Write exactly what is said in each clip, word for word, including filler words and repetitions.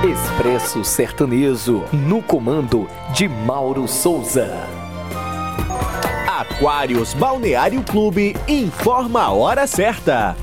Expresso Sertanejo, no comando de Mauro Souza. Aquários Balneário Clube informa a hora certa.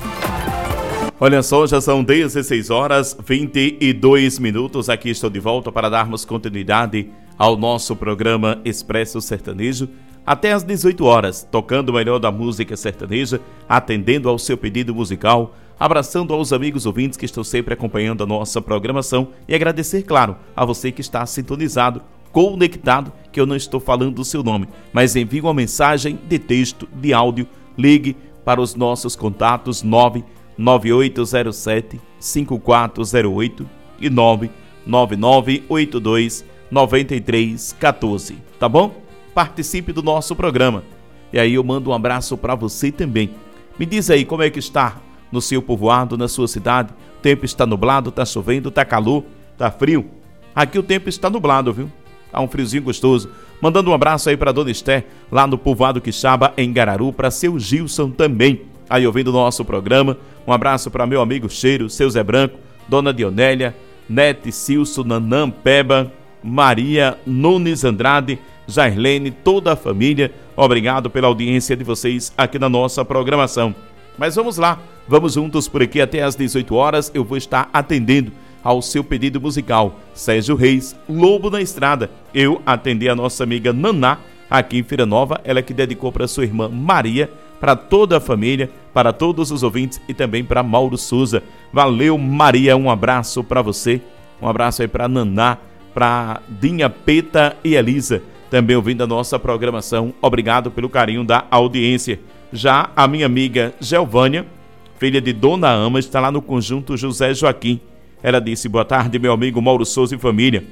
Olha só, já são dezesseis horas e vinte e dois minutos. Aqui estou de volta para darmos continuidade ao nosso programa Expresso Sertanejo até às dezoito horas, tocando o melhor da música sertaneja, atendendo ao seu pedido musical, abraçando aos amigos ouvintes que estão sempre acompanhando a nossa programação e agradecer, claro, a você que está sintonizado, conectado, que eu não estou falando do seu nome, mas envie uma mensagem de texto, de áudio, ligue para os nossos contatos nove nove oito zero sete cinco quatro zero oito e nove nove nove oito dois nove três um quatro, tá bom? Participe do nosso programa. E aí eu mando um abraço para você também. Me diz aí como é que está no seu povoado, na sua cidade. O tempo está nublado, está chovendo, está calor, está frio. Aqui o tempo está nublado, viu? Tá um friozinho gostoso. Mandando um abraço aí para Dona Esté, lá no povoado Quixaba, em Gararu, para seu Gilson também, aí ouvindo o nosso programa. Um abraço para meu amigo Cheiro, seu Zé Branco, Dona Dionélia, Nete, Cilso, Nanã, Peba, Maria, Nunes Andrade, Jairlene, toda a família. Obrigado pela audiência de vocês aqui na nossa programação. Mas vamos lá, vamos juntos por aqui até às dezoito horas. Eu vou estar atendendo ao seu pedido musical. Sérgio Reis, Lobo na Estrada. Eu atendi a nossa amiga Naná, aqui em Feira Nova, ela que dedicou para sua irmã Maria, para toda a família, para todos os ouvintes e também para Mauro Souza. Valeu, Maria, um abraço para você, um abraço aí para Naná, para Dinha Peta e Elisa, também ouvindo a nossa programação. Obrigado pelo carinho da audiência. Já a minha amiga Gelvânia, filha de Dona Ama, está lá no Conjunto José Joaquim. Ela disse: boa tarde, meu amigo Mauro Souza e família.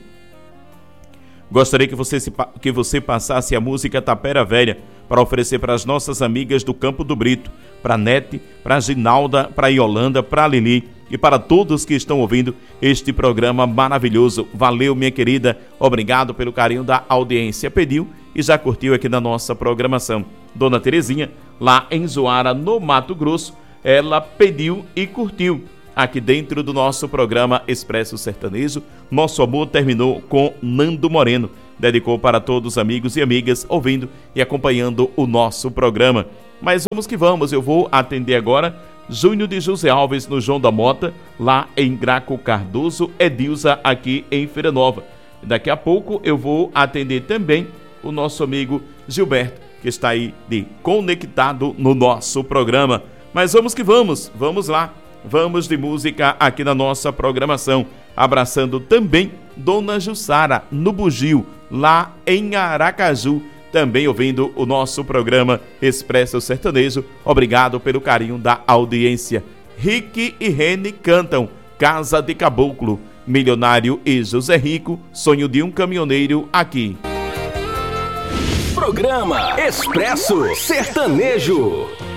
Gostaria que você, se, que você passasse a música Tapera Velha para oferecer para as nossas amigas do Campo do Brito, para a Nete, para a Ginalda, para a Yolanda, para a Lili e para todos que estão ouvindo este programa maravilhoso. Valeu, minha querida, obrigado pelo carinho da audiência. Pediu e já curtiu aqui na nossa programação. Dona Terezinha, lá em Zoara, no Mato Grosso, ela pediu e curtiu. Aqui dentro do nosso programa Expresso Sertanejo, Nosso Amor terminou com Nando Moreno. Dedicou para todos os amigos e amigas ouvindo e acompanhando o nosso programa. Mas vamos que vamos, eu vou atender agora Júnior de José Alves no João da Mota, lá em Graco Cardoso, Edilza aqui em Feira Nova. Daqui a pouco eu vou atender também o nosso amigo Gilberto, que está aí de conectado no nosso programa. Mas vamos que vamos, vamos lá. Vamos de música aqui na nossa programação, abraçando também Dona Jussara no Bugio, lá em Aracaju, também ouvindo o nosso programa Expresso Sertanejo. Obrigado pelo carinho da audiência. Rick e Rene cantam Casa de Caboclo, Milionário e José Rico, Sonho de um Caminhoneiro aqui. Programa Expresso Sertanejo.